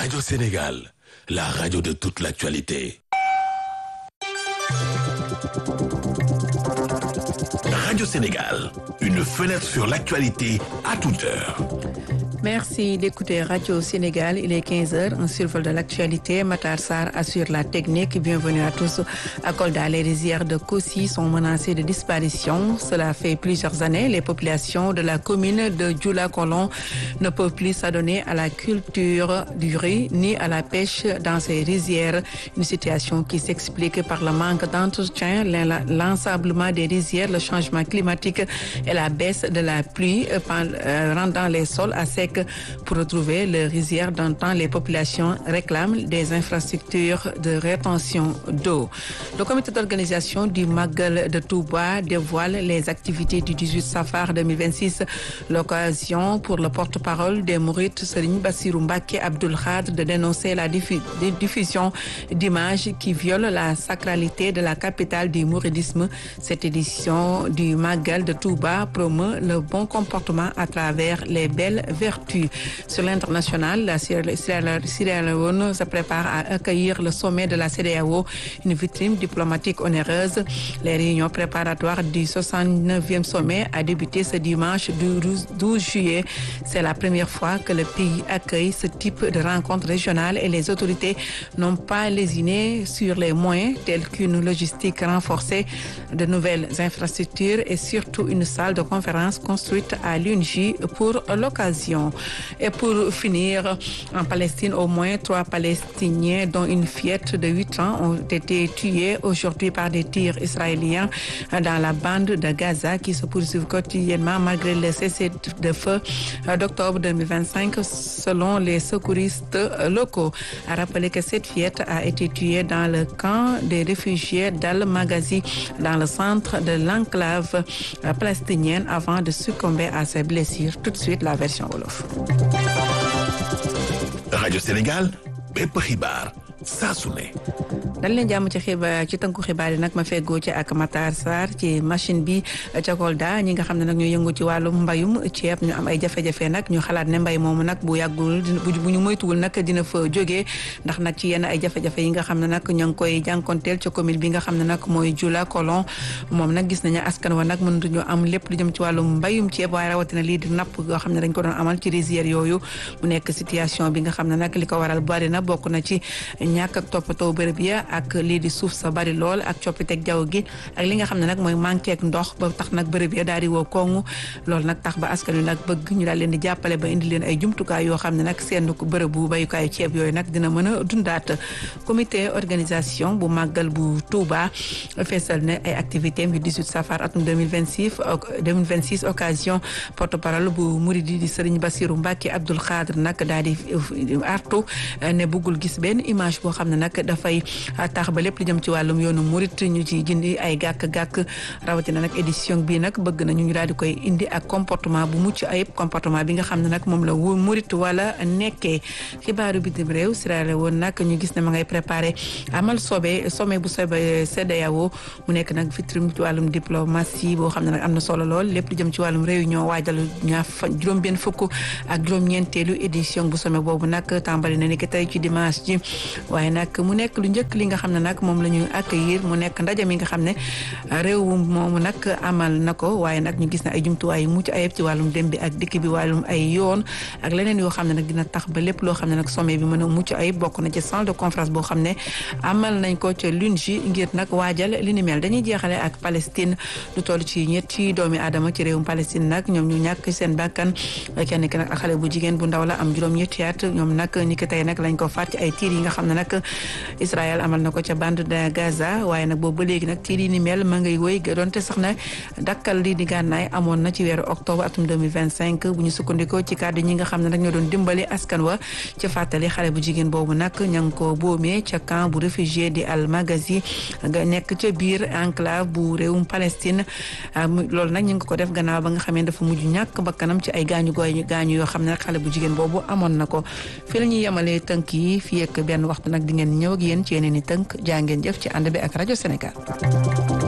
Radio Sénégal, la radio de toute l'actualité. Radio Sénégal, une fenêtre sur l'actualité à toute heure. Merci d'écouter Radio Sénégal. Il est 15h, un survol de l'actualité. Matar Sarr assure la technique. Bienvenue à tous. À Kolda, les rizières de Kossi sont menacées de disparition. Cela fait plusieurs années. Les populations de la commune de Dioula-Kolon ne peuvent plus s'adonner à la culture du riz ni à la pêche dans ces rizières. Une situation qui s'explique par le manque d'entretien, l'ensablement des rizières, le changement climatique et la baisse de la pluie rendant les sols à sec. Pour retrouver les rizières d'antan, les populations réclament des infrastructures de rétention d'eau. Le comité d'organisation du Magal de Touba dévoile les activités du 18 Safar 2026. L'occasion pour le porte-parole des Mourides, Serigne Bassirou Mbacké Abdoul Khadr, de dénoncer la diffusion d'images qui violent la sacralité de la capitale du mouridisme. Cette édition du Magal de Touba promeut le bon comportement à travers les belles vertus. Sur l'international, la Sierra Leone se prépare à accueillir le sommet de la CEDEAO, une vitrine diplomatique onéreuse. Les réunions préparatoires du 69e sommet a débuté ce dimanche du 12 juillet. C'est la première fois que le pays accueille ce type de rencontre régionale et les autorités n'ont pas lésiné sur les moyens tels qu'une logistique renforcée, de nouvelles infrastructures et surtout une salle de conférence construite à l'UNJ pour l'occasion. Et pour finir, en Palestine, au moins 3 Palestiniens, dont une fillette de 8 ans, ont été tués aujourd'hui par des tirs israéliens dans la bande de Gaza qui se poursuivent quotidiennement malgré le cessez-le-feu d'octobre 2025, selon les secouristes locaux. À rappeler que cette fillette a été tuée dans le camp des réfugiés d'Al-Maghazi, dans le centre de l'enclave palestinienne, avant de succomber à ses blessures. Tout de suite, la version wolof. Radio Sénégal, bépp xibaar saa su ne. dal leen jàmm ci tënku xibaar yi nag ma feggoo ci ak Matar Sarr ci machine bi ca Kolda. ñi nga xam ne nag ñoo yëngu ci wàllum mbayum ceeb ñu am ay jafe-jafe nag ñu xalaat ne mbay moomu nag bu yàggul bu ñu moytuwul nag dina fa jógee ndax nag ci yenn ay jafe-jafe yi nga xam ne nag ñoo ngi koy jànkonteel ca commune bi nga xam ne nag mooy Dioula-Kolon. moom nag gis nañu askan wa nag mënatuñu am lépp lu jëm ci wàllum mbayum ceeb waaye rawatina lii di napp yoo xam ne dañ ko doon amal ci rizières yooyu mu nekk situation bi nga xam ne nag li ko waral bari na bokk na ci ñàkk ak toppatoo bërëb ya ak lii di suuf sa bari lool ak coppiteg jaww gi ak li nga xam ne nag mooy manqué ak ndox ba tax nag bërëb ya daal di woo kongu loolu nag tax ba askan wi nag bëgg ñu daal leen di jàppale ba indi leen ay jumtukaay yoo xam ne nag seen bërëb bu bayukaayu ceeb yooyu nag dina mën a dundaat. Comité organisation bu màggal bu Touba feesal ne ay activités yu 18 Safar atum 2026 occasion porte-parole bu Mouridi di Serigne Bassirou Mbacké Abdoul Khadr nag daal di artu ne bëggul gis benn image boo xam ne nag dafay tax ba lépp lu jëm ci wàllum yoonu murit ñu ci jindi ay gàkk-gàkk rawatina nag édition bi nag bëgg nañu ñu daal di koy indi ak comportement bu mucc ayib comportement bi nga xam ne nag moom la murit wala nekkee. xibaaru bitim réew Sierra Leone nag ñu gis ne ma ngay préparé amal sommet bu CEDEAO mu nekk nag vitrine ci wàllum diplomatie boo xam ne nag am na solo lool lépp lu jëm ci wàllum réunion waajal juróom-benn fukk ak juróom-ñeenteelu édition bu sommet boobu nag tàmbali na ni ki tey ci dimanche ji waaye nag mu nekk lu njëkk li nga xam ne nag moom la ñu accueillir mu nekk ndaje mi nga xam ne réew moomu nag amal na ko waaye nag ñu gis ne ay jumtuwaay yu mucc ayib ci wàllum dem bi ak dikk bi wàllum ay yoon ak leneen yoo xam ne nag dina tax ba lépp loo xam ne nag sommet bi mën a mucc ayib bokk na ci salle de conférence boo xam ne amal nañ ko ca l'UNJ ngir nag waajal li ni mel. dañuy jeexale ak Palestine lu toll ci ñetti doomi aadama ci réewum Palestine nag ñoom ñu ñàkk seen bakkan kenn ki nag ak xale bu jigéen bu ndaw la am juróom-ñetti at ñoom nag ñi ko tey nag lañ ko faat ci ay tiir yi nga xam ne nag Israël amal na ko ca bande de Gaza waaye nag boobu ba léegi nag tiir yi ni mel ma ngay wéy doonte sax na dakkal lii di gànnaay amoon na ci weeru octobre atum 2025 bu ñu sukkandikoo ci kàddu ñi nga xam ne nag ñoo doon dimbali askan wa ci fàttali xale bu jigéen boobu nag ña ngi ko boomee ca camp bu réfugié di Al-Maghazi nga nekk ca biir enclave bu réewum Palestine loolu nag ñu ngi ko def gannaaw ba nga xamee dafa mujj ñàkk bakkanam ci ay gaañu yoo xam ne nag xale bu jigéen boobu amoon na ko. fi la ñuy yemalee tënk yi fii ak benn waxtu nag di ngeen ñëw ak yéen ci yeneen i tënk jaa ngeen jëf ci ànd bi ak rajo Sénégal.